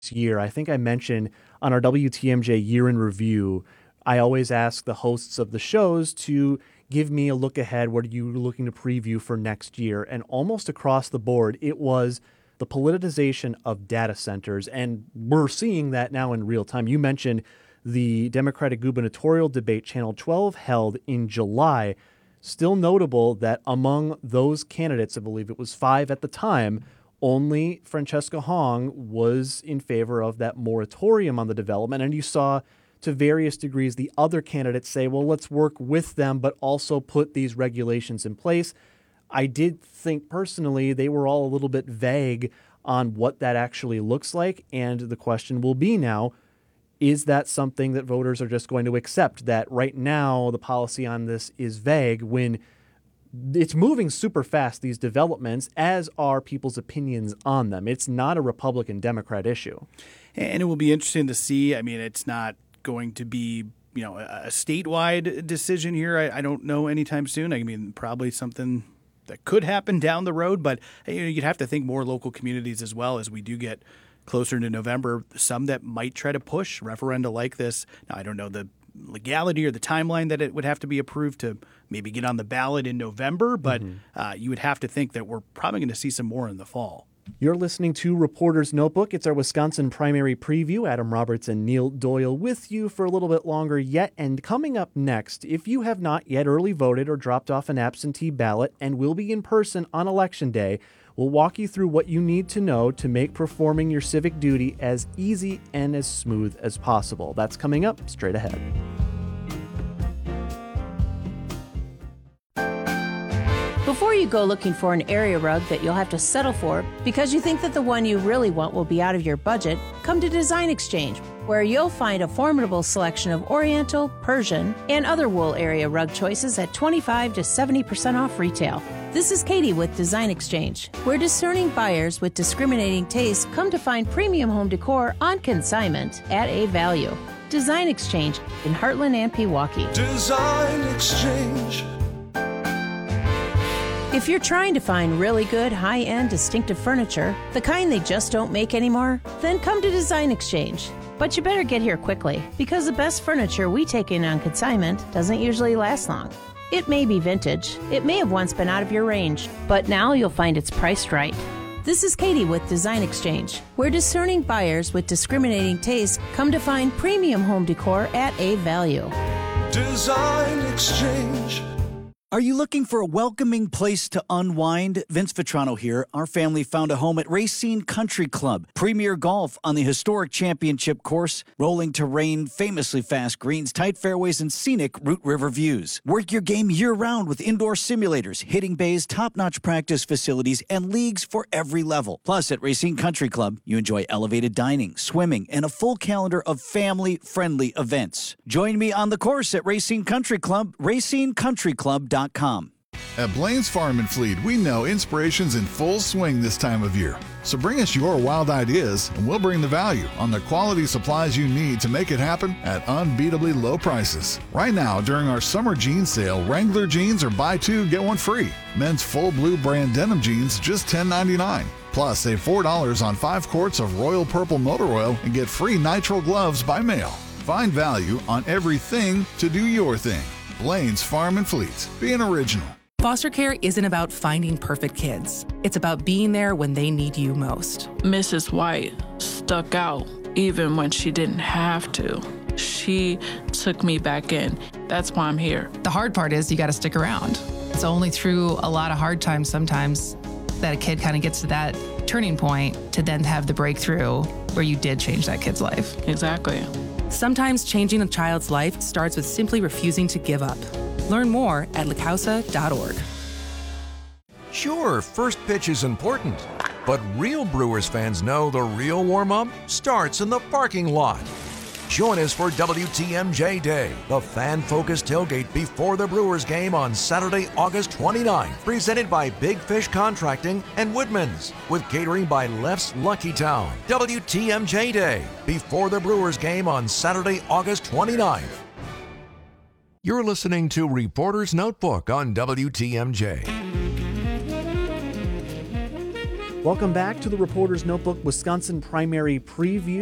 year. I think I mentioned on our WTMJ year in review, I always ask the hosts of the shows to give me a look ahead. What are you looking to preview for next year? And almost across the board, it was the politicization of data centers. And we're seeing that now in real time. You mentioned the Democratic gubernatorial debate Channel 12 held in July. Still notable that among those candidates, I believe it was 5 at the time, only Francesca Hong was in favor of that moratorium on the development. And you saw to various degrees the other candidates say, well, let's work with them, but also put these regulations in place. I did think personally they were all a little bit vague on what that actually looks like. And the question will be now, is that something that voters are just going to accept, that right now the policy on this is vague when it's moving super fast, these developments, as are people's opinions on them? It's not a Republican-Democrat issue. And it will be interesting to see. I mean, it's not going to be, a statewide decision here. I don't know anytime soon. I mean, probably something that could happen down the road, but you'd have to think more local communities as well as we do get closer to November, some that might try to push referenda like this. Now, I don't know the legality or the timeline that it would have to be approved to maybe get on the ballot in November, but you would have to think that we're probably going to see some more in the fall. You're listening to Reporter's Notebook. It's our Wisconsin primary preview. Adam Roberts and Neil Doyle with you for a little bit longer yet. And coming up next, if you have not yet early voted or dropped off an absentee ballot and will be in person on Election Day, we'll walk you through what you need to know to make performing your civic duty as easy and as smooth as possible. That's coming up straight ahead. Before you go looking for an area rug that you'll have to settle for because you think that the one you really want will be out of your budget, come to Design Exchange, where you'll find a formidable selection of Oriental, Persian, and other wool area rug choices at 25 to 70% off retail. This is Katie with Design Exchange, where discerning buyers with discriminating tastes come to find premium home decor on consignment at a value. Design Exchange in Heartland and Pewaukee. Design Exchange. If you're trying to find really good, high-end, distinctive furniture, the kind they just don't make anymore, then come to Design Exchange. But you better get here quickly, because the best furniture we take in on consignment doesn't usually last long. It may be vintage, it may have once been out of your range, but now you'll find it's priced right. This is Katie with Design Exchange, where discerning buyers with discriminating tastes come to find premium home decor at a value. Design Exchange. Are you looking for a welcoming place to unwind? Vince Vitrano here. Our family found a home at Racine Country Club. Premier golf on the historic championship course, rolling terrain, famously fast greens, tight fairways, and scenic Root River views. Work your game year-round with indoor simulators, hitting bays, top-notch practice facilities, and leagues for every level. Plus, at Racine Country Club, you enjoy elevated dining, swimming, and a full calendar of family-friendly events. Join me on the course at Racine Country Club, racinecountryclub.com. At Blaine's Farm and Fleet, we know inspiration's in full swing this time of year. So bring us your wild ideas, and we'll bring the value on the quality supplies you need to make it happen at unbeatably low prices. Right now, during our summer jean sale, Wrangler jeans are buy two, get one free. Men's full blue brand denim jeans, just $10.99. Plus, save $4 on 5 quarts of Royal Purple Motor Oil and get free nitrile gloves by mail. Find value on everything to do your thing. Blaine's Farm and Fleet. Being original. Foster care isn't about finding perfect kids. It's about being there when they need you most. Mrs. White stuck out even when she didn't have to. She took me back in. That's why I'm here. The hard part is you got to stick around. It's only through a lot of hard times sometimes that a kid kind of gets to that turning point to then have the breakthrough where you did change that kid's life. Exactly. Sometimes changing a child's life starts with simply refusing to give up. Learn more at lacausa.org. Sure, first pitch is important, but real Brewers fans know the real warm-up starts in the parking lot. Join us for WTMJ Day, the fan-focused tailgate before the Brewers game on Saturday, August 29th, presented by Big Fish Contracting and Woodman's, with catering by Left's Lucky Town. WTMJ Day, before the Brewers game on Saturday, August 29th. You're listening to Reporter's Notebook on WTMJ. Welcome back to the Reporter's Notebook Wisconsin Primary Preview.